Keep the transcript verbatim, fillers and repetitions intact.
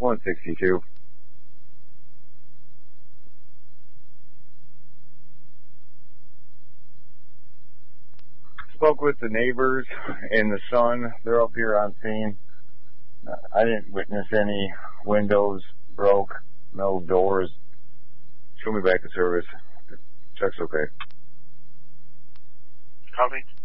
one sixty-two. Spoke with the neighbors and the son. They're up here on scene. I didn't witness any windows broke, no doors. Show me back to service. Check's okay. Copy.